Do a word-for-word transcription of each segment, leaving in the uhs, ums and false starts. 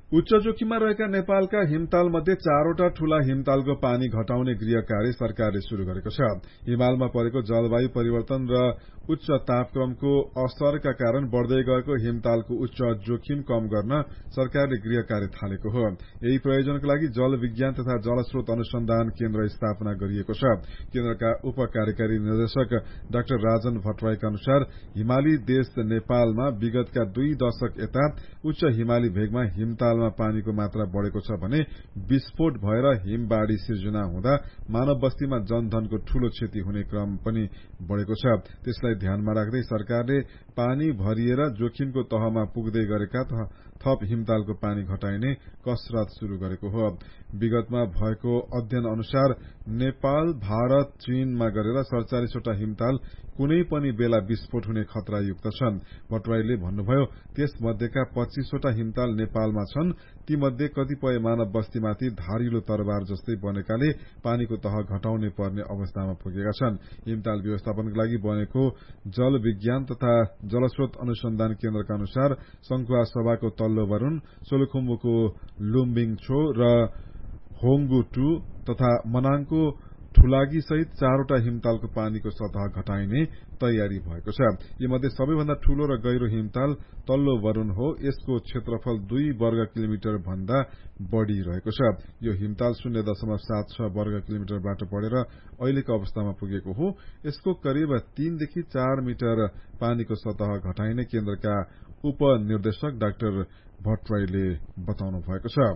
उच्च जोखिममा रहेका नेपालका हिमताल मध्ये चारवटा ठूला हिमतालको पानी घटाउने गृह कार्य सरकारले शुरू गरेको छ। हिमालमा परेको जलवायु परिवर्तन र उच्च तापक्रमको असरका कारण बढ़दै गएको हिमतालको उच्च जोखिम कम गर्न सरकारले गृह कार्य थालेको हो। यही प्रयोजनको लागि जल विज्ञान तथा जलस्रोत अनुसन्धान केन्द्र स्थापना गरिएको छ। केन्द्रका उप कार्यकारी निर्देशक डाक्टर राजन भट्टराईका अनुसार हिमाली देश नेपालमा विगतका दुई दशक यता उच्च हिमाली भेगमा हिमतालमा पानीको मात्रा बढ़ेको छ भने विस्फोट भएर हिमबाढ़ी सिर्जना हुँदा मानव बस्तीमा जनधनको ठूलो क्षति हुने क्रम पनि बढ़ेको छ। त्यसलाई ध्यानमा राख्दै सरकारले पानी भरिएर जोखिमको तहमा पुग्दै गरेका थप हिमतालको पानी घटाइने कसरत शुरू गरेको हो। विगतमा भएको अध्ययन अनुसार नेपाल, भारत, चीनमा गरेर सड़चालिसवटा हिमताल कुनै पनि बेला विस्फोट हुने खतरायुक्त छन्। भट्टराईले भन्नुभयो, त्यसमध्येका पच्चीसवटा हिमताल नेपालमा छन्। तीमध्ये कतिपय मानव बस्तीमाथि धारिलो तरबार जस्तै बनेकाले पानीको तह घटाउने पर्ने अवस्थामा पुगेका छन्। हिमताल व्यवस्थापनको लागि बनेको जल विज्ञान तथा जलस्रोत अनुसन्धान केन्द्रका अनुसार संखुवा सभाको तल्लो वरुण, सोलुखुम्बुको लुम्बिङछो र होंगु टू तथा मनाङको ठुलागी सहित चारवटा हिमतालको पानीको सतह घटाइने तयारी भएको छ। यी मध्ये सबैभन्दा ठूलो र गहिरो हिमताल तल्लो वरुण हो। यसको क्षेत्रफल दुई वर्ग किलोमिटर भन्दा बढ़ी रहेको छ। यो हिमताल शून्य दशमलव सात छ वर्ग किलोमिटरबाट बढ़ेर अहिलेको अवस्थामा पुगेको हो। यसको करिब तीनदेखि चार मिटर पानीको सतह घटाइने केन्द्रका उप निर्देशक डाक्टर भट्टराईले बताउनु भएको छ।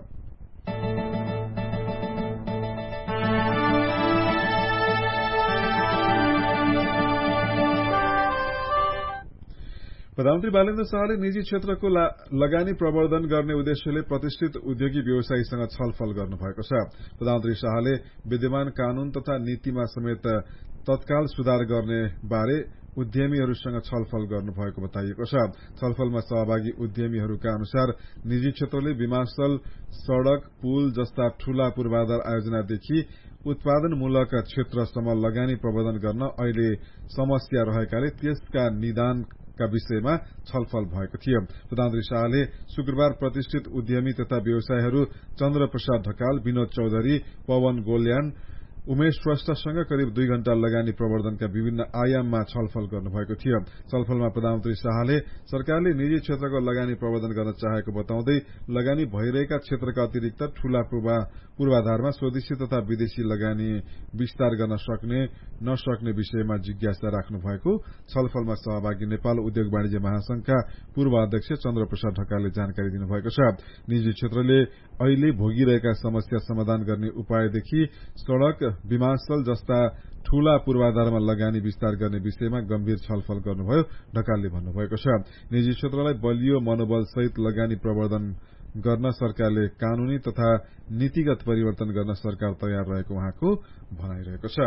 प्रधानमन्त्री बालेन्द्र शाहले निजी क्षेत्रको लगानी प्रवर्धन गर्ने उद्देश्यले प्रतिष्ठित उद्योगी व्यवसायीसँग छलफल गर्नुभएको छ। प्रधानमन्त्री शाहले विद्यमान कानून तथा नीतिमा समेत तत्काल सुधार गर्ने बारे उद्यमीहरूसँग छलफल गर्नुभएको बताइएको छ। छलफलमा सहभागी उद्यमीहरूका अनुसार निजी क्षेत्रले विमानस्थल, सड़क, पुल जस्ता ठूला पूर्वाधार आयोजनादेखि उत्पादनमूलक क्षेत्रसम्म लगानी प्रवर्धन गर्न अहिले समस्या रहेकाले त्यसका निदान का विषयमा छलफल भएको थियो। प्रधानमन्त्री शाहले शुक्रबार प्रतिष्ठित उद्यमी तथा व्यवसायीहरू चन्द्र प्रसाद ढकाल, विनोद चौधरी, पवन गोल्यान, उमेश श्रेष्ठसँग करिब दुई घण्टा लगानी प्रवर्धनका विभिन्न आयाममा छलफल गर्नुभएको थियो। छलफलमा प्रधानमन्त्री शाहले सरकारले निजी क्षेत्रको लगानी प्रवर्धन गर्न चाहेको बताउँदै लगानी भइरहेका क्षेत्रका अतिरिक्त ठूला पूर्वाधारमा स्वदेशी तथा विदेशी लगानी विस्तार गर्न सक्ने नसक्ने विषयमा जिज्ञासा राख्नु भएको छलफलमा सहभागी नेपाल उद्योग वाणिज्य महासंघका पूर्व अध्यक्ष चन्द्र प्रसाद ढकालले जानकारी दिनुभएको छ। निजी क्षेत्रले अहिले भोगिरहेका समस्या समाधान गर्ने उपायदेखि सड़क, विमानस्थल जस्ता ठूला पूर्वाधारमा लगानी विस्तार गर्ने विषयमा गम्भीर छलफल गर्नुभयो। ढकालले भन्नुभएको छ, निजी क्षेत्रलाई बलियो मनोबल सहित लगानी प्रवर्धन गर्न सरकारले कानूनी तथा नीतिगत परिवर्तन गर्न सरकार तयार रहेको उहाँको भनाइरहेको छ।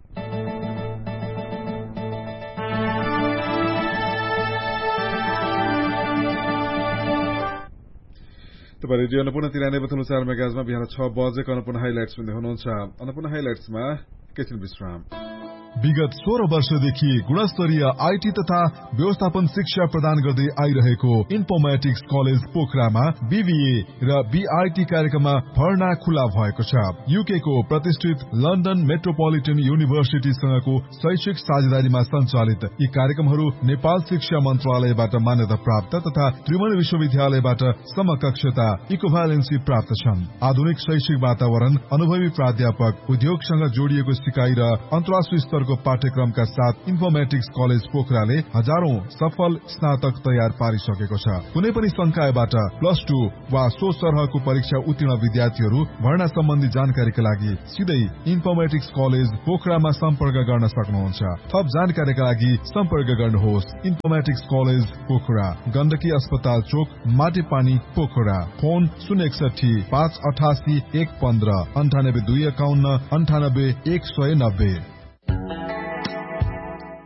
तपाईँ रेडियो अन्नपूर्ण तिरानब्बे दशमलव चार मेगाहर्जमा बिहान छ बजेको अन्नपूर्ण हाइलाइट्स सुन्दै हुनुहुन्छ। अन्नपूर्ण हाइलाइट्समा एकैछिन विश्राम। विगत सोह्र वर्षदेखि गुणस्तरीय आईटी तथा व्यवस्थापन शिक्षा प्रदान गर्दै आइरहेको इन्फोर्मेटिक्स कलेज पोखरामा बीबीए र बीआईटी कार्यक्रममा भर्ना खुला भएको छ। यूके को प्रतिष्ठित लन्डन मेट्रोपोलिटन युनिभर्सिटीसँगको शैक्षिक साझेदारीमा सञ्चालित यी कार्यक्रमहरू नेपाल शिक्षा मन्त्रालयबाट मान्यता प्राप्त तथा त्रिभुवन विश्वविद्यालयबाट समकक्षता इक्विभ्यालेन्सी प्राप्त छन्। आधुनिक शैक्षिक वातावरण, अनुभवी प्राध्यापक, उद्योगसँग जोडिएको सिकाइ र अन्तर्राष्ट्रिय स्तरको पाठ्यक्रमका साथ इन्फोर्मेटिक्स कलेज पोखराले हजारौं सफल स्नातक तयार पारिसकेको छ। कुनै पनि संकायबाट प्लस टू वा सो सरहको परीक्षा उत्तीर्ण विद्यार्थीहरू भर्ना सम्बन्धी जानकारीका लागि सिधै इन्फोर्मेटिक्स कलेज पोखरामा सम्पर्क गर्न सक्नुहुन्छ। थप जानकारीका लागि सम्पर्क गर्नुहोस् इन्फोर्मेटिक्स कलेज पोखरा, गण्डकी अस्पताल चोक, माटेपानी, पोखरा। फोन शून्य एकसठी पाँच अठासी एक पन्ध्र अन्ठानब्बे दुई एकाउन्न अन्ठानब्बे एक सय नब्बे। पोखरा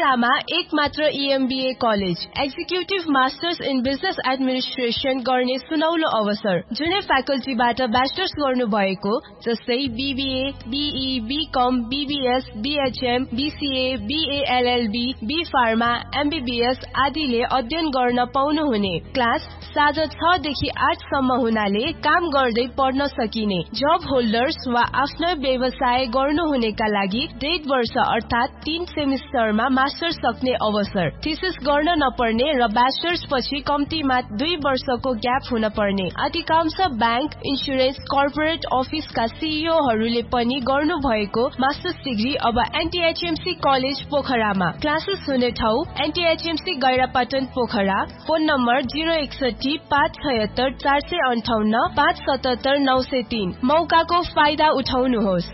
पोखरामा एक मात्र ईएमबीए college executive masters in business administration गर्ने सुनौलो अवसर। जुनै फ्याकल्टीबाट ब्याचलर्स गर्नु भएको जस्तै BBA, be, become, BBS, BHM, BCA, BLLB, be pharma, MBBS आदिले अध्ययन गर्न पाउनुहुने। क्लास साँझ छ देखि आठ सम्म हुनाले काम गर्दै पढ्न सकिने। जब होल्डर्स वा आफ्नो व्यवसाय गर्नुहुनेका लागि डेढ वर्ष अर्थात तीन सेमिस्टरमा मास्टर्स सक्ने अवसर। थीसिस गर्न नपर्ने र ब्याचलर्स पछि कम्तीमा दुई वर्षको ग्याप हुन पर्ने। अधिकांश ब्याङ्क, इन्सुरेन्स, कर्पोरेट अफिसका सीईओहरूले पनि गर्नु भएको मास्टर्स डिग्री अब एनटीएचएमसी कलेज पोखरामा। क्लासेस हुने ठाउँ एनटीएचएमसी गैरापाटन पोखरा। फोन नम्बर जिरो एकसठी पाँच छयत्तर चार सय अन्ठाउन्न पाँच सतहत्तर नौ सय तीन। मौकाको फाइदा उठाउनुहोस्।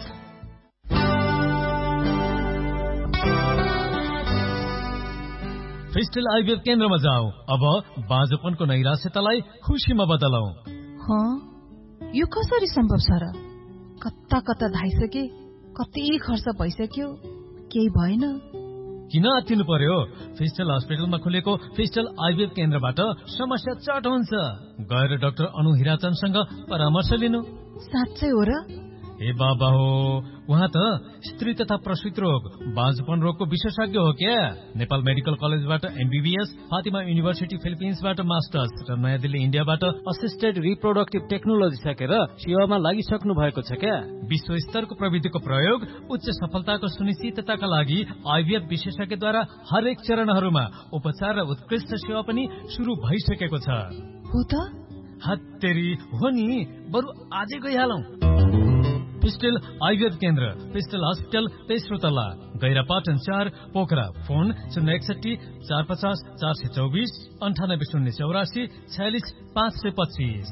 फिस्टल आइभीएफ केन्द्रमा जाऊ। अब बाँझोपनको नैराश्यतालाई खुसीमा बदलौ। यो कसरी सम्भव छ र? कता कता धाइसके, कति खर्च भइसक्यो, केही भएन। किन अत्तिनु पर्यो? फिस्टल हस्पिटलमा खुलेको फिस्टल आइभीएफ केन्द्रबाट समस्या चट हुन्छ। गएर डाक्टर अनु हिराचन्दसँग परामर्श लिनु। साँच्चै हो र? ए बाबा हो, उहाँ त स्त्री तथा प्रसूति रोग, बाँझोपन रोगको विशेषज्ञ हो क्या। नेपाल मेडिकल कलेजबाट एमबीबीएस, फातिमा युनिभर्सिटी फिलिपिन्सबाट मास्टर्स र नयाँ दिल्ली इन्डियाबाट असिस्टेड रिप्रोडक्टिभ टेक्नोलोजी सकेर सेवामा लागिसक्नु भएको छ क्या। विश्व स्तरको प्रविधिको प्रयोग उच्च सफलताको सुनिश्चितताका लागि आइभीएफ विशेषज्ञद्वारा हरेक चरणहरूमा उपचार र उत्कृष्ट सेवा पनि सुरु भइसकेको छ। हो त? हत्तेरी हो नि, बरु आजै गइहालौं। फिस्टल आइभीएफ केन्द्र, फिस्टल हस्पिटल, तेस्रो तल्ला, गैरापाटन चार, पोखरा। फोन शून्य एकसठी चार पचास चार सय चौबिस अन्ठानब्बे शून्य चौरासी छयालिस पाँच सय पच्चिस।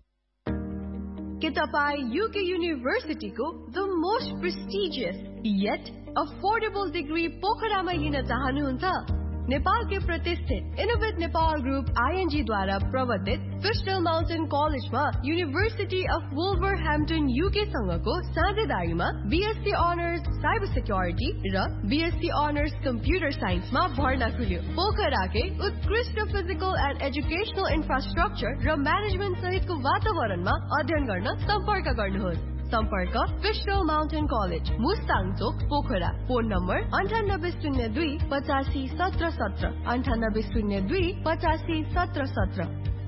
के तपाईँ UK युनिभर्सिटीको the most prestigious yet affordable degree पोखरामा लिन चाहनुहुन्छ? नेपालकै प्रतिष्ठित इनोवेट नेपाल ग्रुप आईएनजी द्वारा प्रवर्तित फिस्टल माउन्टेन कलेजमा university of वुल्भरह्याम्पटन UK सँगको साझेदारीमा BSc honours cyber security र बीएससी अनर्स कम्प्युटर साइन्समा भर्ना खुल्यो। पोखराकै उत्कृष्ट फिजिकल एन्ड एजुकेशनल इन्फ्रास्ट्रक्चर र म्यानेजमेन्ट सहितको वातावरणमा अध्ययन गर्न सम्पर्क गर्नुहोस्। सम्पर्क फिस्टल माउन्टेन कलेज, मुस्ताङ चोक, पोखरा। फोन नम्बर अन्ठानब्बे शून्य दुई पचासी सत्र सत्र अन्ठानब्बे शून्य दुई पचासी सत्र सत्र।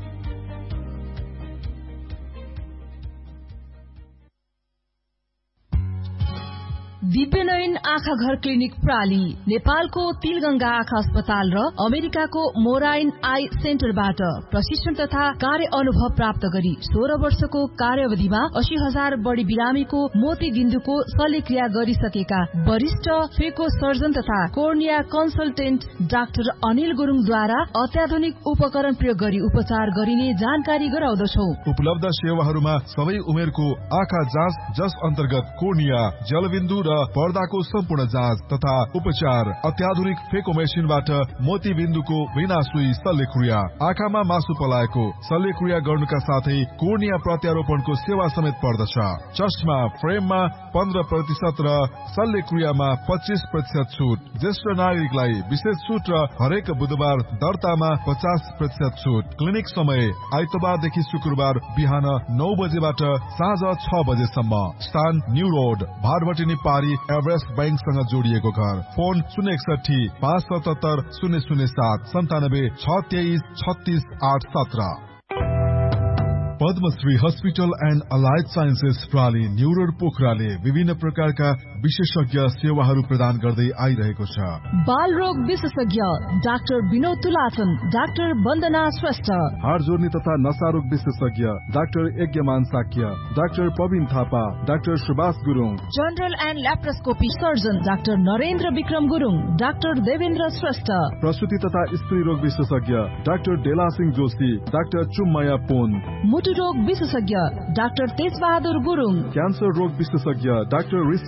दिव्यनयन आँखा घर क्लिनिक प्राली नेपालको तिलगंगा आँखा अस्पताल र अमेरिकाको मोराइन आई सेन्टरबाट प्रशिक्षण तथा कार्य अनुभव प्राप्त गरी सोह्र वर्षको कार्यावधिमा अस्सी हजार बढ़ी बिरामीको मोती बिन्दुको शल्यक्रिया गरिसकेका वरिष्ठ फेको सर्जन तथा कोर्निया कन्सल्टेन्ट डाक्टर अनिल गुरुङद्वारा अत्याधुनिक उपकरण प्रयोग गरी उपचार गरिने जानकारी गराउँदछौ। उपलब्ध सेवाहरूमा सबै उमेरको आँखा जाँच, जस अन्तर्गत कोर्निया, जलबिन्दु र पर्दाको सम्पूर्ण जाँच तथा उपचार, अत्याधुनिक फेको मेसिनबाट मोती बिन्दुको बिना सुई शल्यक्रिया, आँखामा मासु पलाएको शल्यक्रिया गर्नुका साथै कोर्निया प्रत्यारोपणको सेवा समेत पर्दछ। चस्मा फ्रेममा पन्ध्र प्रतिशत र शल्यक्रियामा पच्चीस प्रतिशत छुट। ज्येष्ठ नागरिकलाई विशेष छुट र हरेक बुधबार दर्तामा पचास प्रतिशत छुट। क्लिनिक समय आइतबारदेखि शुक्रबार बिहान नौ बजेबाट साँझ छ बजेसम्म। स्थान न्यू रोड, भारवटी पारी, एभरेस्ट बैंकसँग जोडिएको घर। फोन शून्य एकसठी पाँच सतहत्तर शून्य शून्य सात सन्तानब्बे छ तेइस छत्तीस आठ सत्र। Padmashri hospital and allied sciences प्राली new road पोखराले विभिन्न प्रकारका विशेषज्ञ सेवाहरू प्रदान गर्दै आइरहेको छ। बाल रोग विशेषज्ञ डाक्टर विनोद तुलाचन, डाक्टर वन्दना श्रेष्ठ। हाड जोड्ने तथा नशा रोग विशेषज्ञ doctor यज्ञमान Shakya, doctor Praveen Thapa, doctor Subhash Gurung. General and laparoscopy surgeon doctor Narendra Vikram Gurung, doctor Devendra Shrestha. प्रसूति तथा स्त्री रोग विशेषज्ञ डाक्टर डेला सिंह जोशी, डाक्टर चुम्मया पोन। मुटु रोग विशेषज्ञ डाक्टर तेज बहादुर गुरुङ। क्यान्सर रोग विशेषज्ञ डाक्टर ऋषि शेरचन।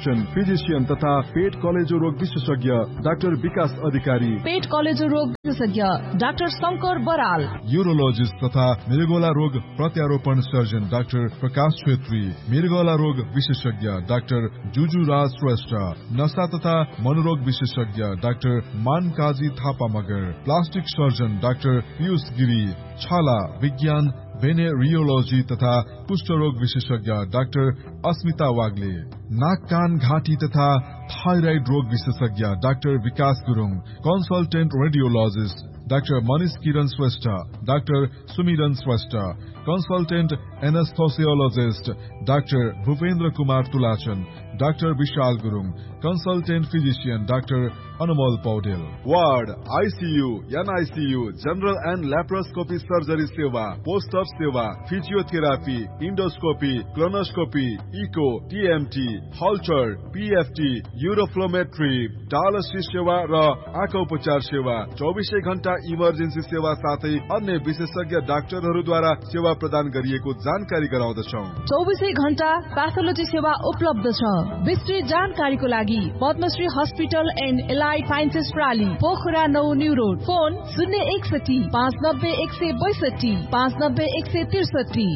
पीडियाट्रिशियन, फिजिशियन तथा पेट कलेजो रोग विशेषज्ञ डाक्टर विकास अधिकारी, पेट कलेजो रोग विशेषज्ञ डाक्टर शंकर बराल, यूरोलोजिस्ट तथा मृगौला रोग प्रत्यारोपण सर्जन डाक्टर प्रकाश छेत्री, मृगौला रोग विशेषज्ञ डाक्टर जुजु राज श्रेष्ठ, नशा तथा मनोरोग विशेषज्ञ doctor मानकाजी Thapa Magar, plastic surgeon doctor Piyush Giri, छाला विज्ञान भेनेरियोलोजी तथा कुष्ठरोग विशेषज्ञ डाक्टर अस्मिता वाग्ले, नाक कान घाँटी तथा थाइराइड रोग विशेषज्ञ डाक्टर विकास Gurung, consultant radiologist doctor Manish किरण श्रेष्ठ, डाक्टर सुमिरन Shrestha, consultant एनेस्थोसियोलोजिस्ट doctor Bhupendra Kumar तुलाचन, doctor Vishal Gurung, consultant physician doctor Anmol Paudel. Ward, ICU, NICU, general and laparoscopy surgery सेवा, पोस्ट अप सेवा, physiotherapy, endoscopy, colonoscopy, eco, TMT, हल्चर, PFT, uroflowmetry, dialysis सेवा र आँखा उपचार सेवा, चौबिसै घण्टा इमर्जेन्सी सेवा साथै अन्य विशेषज्ञ डाक्टरहरूद्वारा सेवा प्रदान गरिएको जानकारी गराउँदछौ। चौबिसै घण्टा प्याथोलोजी सेवा उपलब्ध छ। विस्तृत जानकारीको लागि Padmashri hospital and allied sciences प्राली, Pokhara नौ न्यू रोड, फोन शून्य एकसठी पाँच नब्बे एक सय बैसठी पाँच नब्बे एक सय त्रिसठी।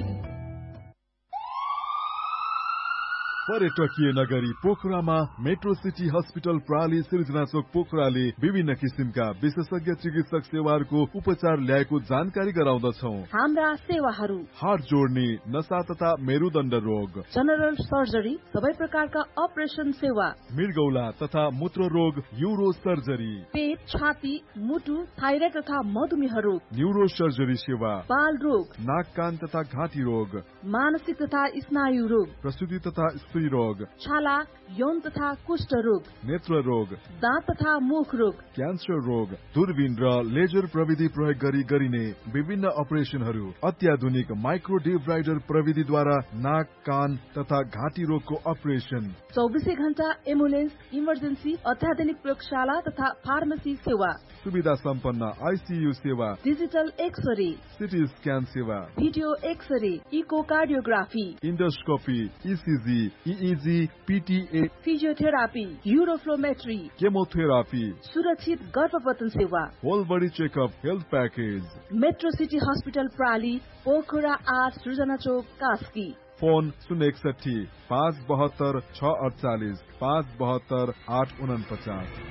पर्यटकीय नगरी पोखरामा मेट्रो सिटी हस्पिटल प्राली सिर्जना चोक पोखराले विभिन्न किसिमका विशेषज्ञ चिकित्सक सेवाहरूको उपचार ल्याएको जानकारी गराउँदछौ। हाम्रा सेवाहरू हात जोड्ने, नसा तथा मेरुदण्ड रोग, जनरल सर्जरी, सबै प्रकारका अपरेसन सेवा, मृगौला तथा मूत्र रोग, यूरो सर्जरी, पेट, छाती, मुटु, थाइराइड तथा मधुमेह रोग, न्यूरो सर्जरी सेवा, बाल रोग, नाक कान तथा घाँटी रोग, मानसिक तथा स्नायु रोग, प्रसूति तथा स्त्री रोग, छाला, यौन तथा कुष्ठ रोग, नेत्र रोग, दाँत तथा मुख रोग, क्यान्सर रोग, दूरबीन र लेजर प्रविधि प्रयोग गरी गरिने विभिन्न अपरेसनहरू, अत्याधुनिक माइक्रो डिब्राइडर प्रविधिद्वारा नाक कान तथा घाँटी रोगको अपरेसन, चौबिसै घण्टा एम्बुलेन्स, इमर्जेन्सी, अत्याधुनिक प्रयोगशाला तथा फार्मेसी सेवा, सुविधा सम्पन्न आईसीयू सेवा, डिजिटल एक्सरे, सिटी स्क्यान सेवा, video x-ray, echocardiography, endoscopy, ECG, EEG, PTA, physiotherapy, uroflowmetry, chemotherapy, सुरक्षित गर्भपतन सेवा, whole body checkup health package. Metro city hospital प्राली, Pokhara आठ, सृजना चोक, कास्की। फोन शून्य एकसठी पाँच बहत्तर छ अडचालिस पाँच बहत्तर आठ उनपचास।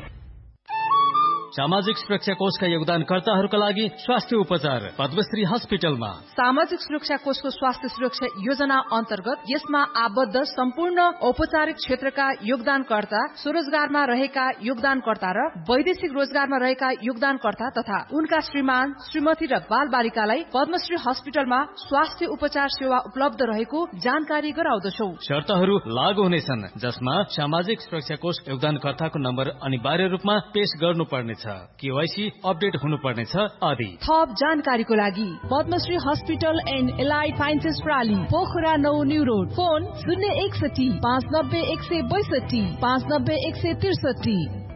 सामाजिक सुरक्षा कोषका योगदानकर्ताहरूका लागि स्वास्थ्य उपचार पद्मश्री हस्पिटलमा। सामाजिक सुरक्षा कोषको स्वास्थ्य सुरक्षा योजना अन्तर्गत यसमा आबद्ध सम्पूर्ण औपचारिक क्षेत्रका योगदानकर्ता, स्वरोजगारमा रहेका योगदानकर्ता र वैदेशिक रोजगारमा रहेका योगदानकर्ता तथा उनका श्रीमान, श्रीमती र बाल बालिकालाई पद्मश्री हस्पिटलमा स्वास्थ्य उपचार सेवा उपलब्ध रहेको जानकारी गराउँदछौ। शर्तहरू लागू हुनेछन्, जसमा सामाजिक सुरक्षा कोष योगदानकर्ताको नम्बर अनिवार्य रूपमा पेश गर्नुपर्ने, केवाईसी अपडेट हुनुपर्नेछ आदि। थप जानकारीको लागि Padmashri hospital and allied sciences प्राली, Pokhara नौ न्यू रोड, फोन शून्य एकसठी पाँच नब्बे एक सय बैसठी पाँच नब्बे एक सय त्रिसठी।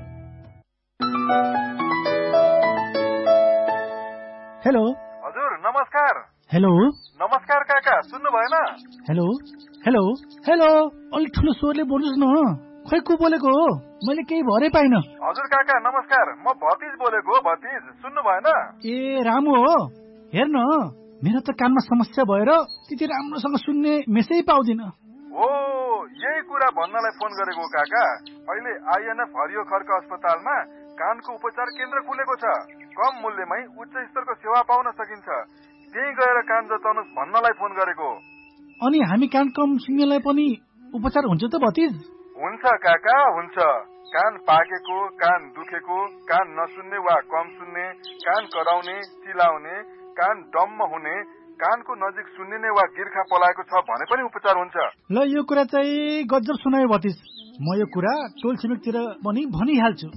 हेलो हजुर, नमस्कार। हेलो नमस्कार काका, सुन्नु भएन? हेलो हेलो हेलो अलिक ठुलो स्वरले बोल्नुहोस् न। खै को बोलेको हो? मैले केही भरे पाइन। हजुर काका नमस्कार, म भतिज बोलेको हो। भतिज सुन्नु भएन? ए रामु हो। हेर्न, मेरो त कानमा समस्या भएर त्यति राम्रोसँग सुन्ने मेसै पाउँदिन। हो, यही कुरा भन्नलाई फोन गरेको काका। अहिले आइएनएफ हरियो खर्क अस्पतालमा कानको उपचार केन्द्र खुलेको छ। कम मूल्यमै उच्च स्तरको सेवा पाउन सकिन्छ। त्यही गएर कान जताउनुहोस् भन्नलाई फोन गरेको। अनि हामी कान कम सुन्नेलाई पनि उपचार हुन्छ त भतिज? हुन्छ काका, हुन्छ। कान पाकेको, कान दुखेको, कान नसुन्ने वा कम सुन्ने, कान कराउने, चिलाउने, कान डम्म हुने, कानको नजिक सुन्निने वा गिर्खा पलाएको छ भने पनि उपचार हुन्छ। ल, यो कुरा चाहिँ गजब सुनायो भतिज। म यो कुरा टोल छिमेकतिर पनि भनिहाल्छु।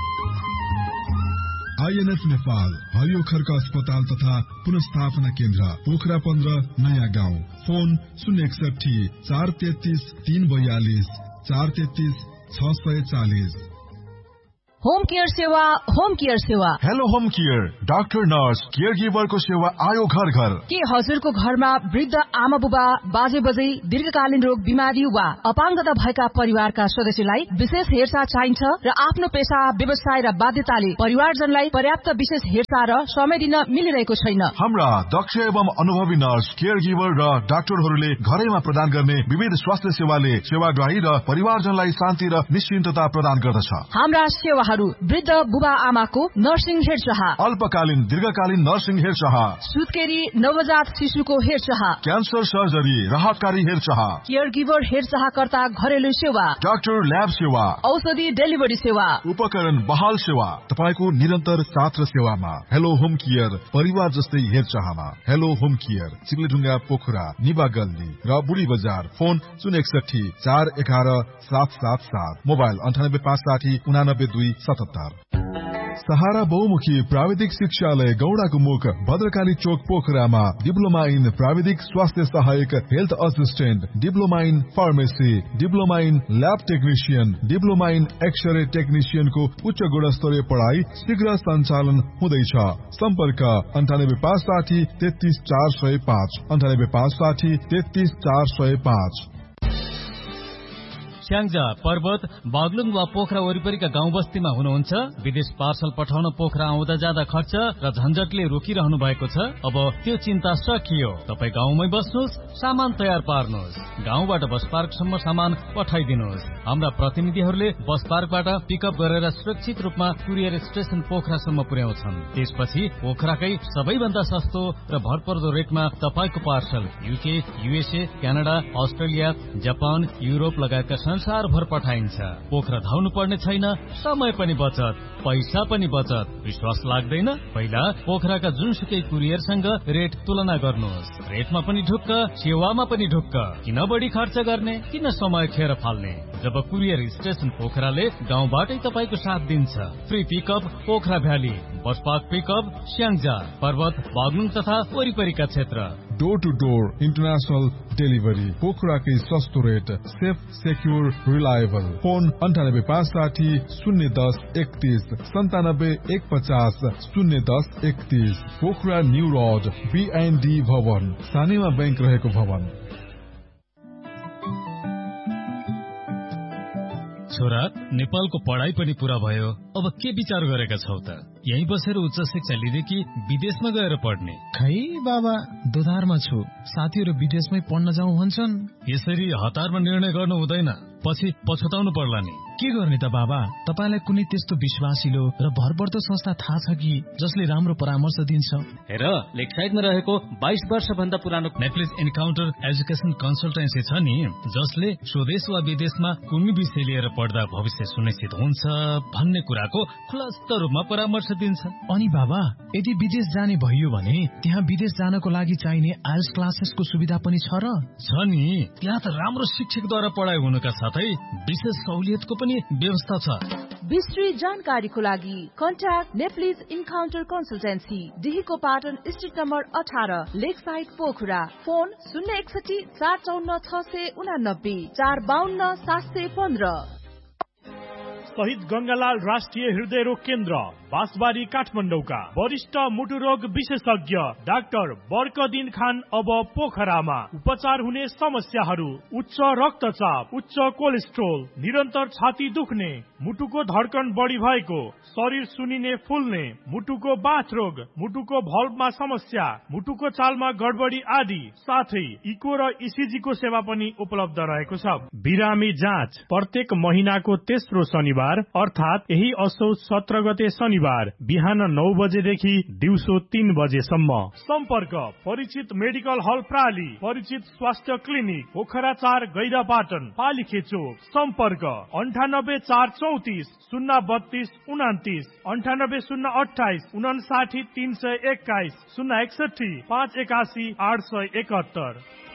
आइएनएफ नेपाल हरियो खर्क अस्पताल तथा पुनस्थापना केन्द्र, पोखरा पन्ध्र, नयाँ गाउँ। फोन शून्य एकसठी चार तेत्तिस तीन बयालिस चार तेत्तिस छ सय चालिस। होम केयर सेवा होम केयर सेवा hello home care doctor nurse care गिभरको सेवा आयो घर घर। के हजुरको घरमा वृद्ध आमा बुबा बाजे बजै दीर्घकालीन रोग बिमारी वा अपाङ्गता भएका परिवारका सदस्यलाई विशेष हेरचाह चाहिन्छ र आफ्नो पेशा व्यवसाय र बाध्यताले परिवारजनलाई पर्याप्त विशेष हेरचाह र समय दिन मिलिरहेको छैन। हाम्रा दक्ष एवं अनुभवी नर्स केयर गिभर र डाक्टरहरूले घरैमा प्रदान गर्ने विविध स्वास्थ्य सेवाले सेवाग्राही र परिवारजनलाई शान्ति र निश्चिन्तता प्रदान गर्दछ। हाम्रा सेवाहरू वृद्ध बुबा आमाको नर्सिङ हेरचाह, अल्पकालीन दीर्घकालीन नर्सिङ हेरचाह, सुत्केरी नवजात शिशुको हेरचाह, क्यान्सर सर्जरी राहतकारी हेरचाह, केयर गिभर हेरचाहकर्ता घरेलु सेवा, डाक्टर ल्याब सेवा, औषधि डेलिभरी सेवा, उपकरण बहाल सेवा, तपाईँको निरन्तर साथ र सेवामा। हेलो होम केयर परिवार जस्तै हेरचाहमा। हेलो होम केयर चिप्लेढुङ्गा पोखरा निबा गल्ली र बुढी बजार। फोन शून्य एकसठी चार एघार सात सात सात, मोबाइल अन्ठानब्बे पाँच साठी उनानब्बे दुई सतहत्तर। सहारा बहुमुखी प्राविधिक शिक्षालय गौडाको मुख भद्रकाली चोक पोखरामा डिप्लोमा इन प्राविधिक स्वास्थ्य सहायक health assistant, diploma in pharmacy, diploma in lab technician, diploma in x-ray टेक्निशियनको उच्च गुणस्तरीय पढाइ शीघ्र सञ्चालन हुँदैछ। सम्पर्क अन्ठानब्बे पाँच साठी तेत्तीस चार सय पाँच, अन्ठानब्बे पाँच साठी तेत्तीस चार सय पाँच। स्याङ्जा पर्वत बागलुङ वा पोखरा वरिपरिका गाउँ बस्तीमा हुनुहुन्छ, विदेश पार्सल पठाउन पोखरा आउँदा जाँदा खर्च र झन्झटले रोकिरहनु भएको छ। अब त्यो चिन्ता सकियो। तपाईँ गाउँमै बस्नुहोस्, सामान तयार पार्नुहोस्, गाउँबाट बस पार्कसम्म सामान पठाइदिनुहोस्। हाम्रा प्रतिनिधिहरूले बस पार्कबाट पिकअप गरेर सुरक्षित रूपमा कुरियर स्टेशन पोखरासम्म पुर्याउँछन्। त्यसपछि पोखराकै सबैभन्दा सस्तो र भरपर्दो रेटमा तपाईँको parcel UK, USA, Canada, Australia, Japan, Europe लगायतका संसारभर पठाइन्छ। पोखरा धाउनु पर्ने छैन, समय पनि बचत, पैसा पनि बचत। विश्वास लाग्दैन? पहिला पोखराका जुनसुकै कुरियरसँग रेट तुलना गर्नुहोस्। रेटमा पनि ढुक्क, सेवामा पनि ढुक्क। किन बढी खर्च गर्ने, किन समय खेर फाल्ने? जब कुरियर स्टेशन पोखराले गाउँबाटै तपाईँको साथ दिन्छ। Free pickup Pokhara valley, bus park pickup Syangja, पर्वत बागलुङ तथा वरिपरिका क्षेत्र। Door two door international delivery, पोखराकै सस्तो rate, safe secure reliable. Phone अन्ठानब्बे पाँच साठी शून्य दस एकतीस, सन्तानब्बे एक पचास शून्य दस एकतीस। पोखरा न्यू रोड बीएनडी भवन, सानेमा बैंक रहेको भवन। छोरा, नेपालको पढाइ पनि पूरा भयो, अब के विचार गरेका छौ त? यही बसेर उच्च शिक्षा लिँदै कि विदेशमा गएर पढ्ने? खै बाबा, दोधारमा छु। साथीहरू विदेशमै पढ्न जाउँ भन्छन्। यसरी हतारमा निर्णय गर्नु हुँदैन, पछि पछुताउनु पर्ला नि। के गर्ने त बाबा? तपाईलाई कुनै त्यस्तो विश्वासिलो र भरपर्दो संस्था थाहा छ कि जसले राम्रो परामर्श दिन्छ? हेर, लेकसाइडमा रहेको बाइस वर्ष भन्दा पुरानो नेप्लिज इन्काउन्टर एजुकेसन कन्सल्टेन्सी छ नि, जसले स्वदेश वा विदेशमा कुनै विषय लिएर पढ्दा भविष्य सुनिश्चित हुन्छ भन्ने कुराको खुलस्त रूपमा परामर्श दिन्छ। अनि बाबा, यदि विदेश जाने भइयो भने त्यहाँ विदेश जानको लागि चाहिने आइएल्स क्लासेसको सुविधा पनि छ र? छ नि, त्यहाँ त राम्रो शिक्षकद्वारा पढाइ हुनुका साथै विशेष सहुलियतको पनि व्यवस्था छ। विस्तृत जानकारीको लागि contact Nepalese encounter consultancy, डिहीको Patan street number अठार, लेक साइड पोखरा। फोन शून्य एकसठी चार चौन्न छ सय उनानब्बे चार बाहन्न सात सय पन्ध्र। शहीद गंगालाल राष्ट्रिय हृदय रोग केन्द्र बाँसबारी काठमाडौँका वरिष्ठ मुटु रोग विशेषज्ञ डाक्टर बर्कदिन खान अब पोखरामा। उपचार हुने समस्याहरू उच्च रक्तचाप, उच्च कोलेस्ट्रोल, निरन्तर छाती दुख्ने, मुटुको धड्कन बढी भएको, शरीर सुनिने फुल्ने, मुटुको बाथ रोग, मुटुको भल्भमा समस्या, मुटुको चालमा गडबडी आदि, साथै इको र इसिजी को सेवा पनि उपलब्ध रहेको छ। बिरामी जाँच प्रत्येक महिनाको तेस्रो शनिबार अर्थात यही असोज सत्र गते शनिबार बिहान नौ बजेदेखि दिउँसो तीन बजेसम्म। सम्पर्क परिचित मेडिकल हल प्राली, परिचित स्वास्थ्य क्लिनिक पोखरा चार गैरापाटन पालिखे चोक। सम्पर्क अन्ठानब्बे चार चौतिस शून्य बत्तीस उनातिस, अन्ठानब्बे शून्य अठाइस उनासाठी तीन सय एक्काइस, शून्य एकसठी पाँच एकासी आठ सय एकहत्तर।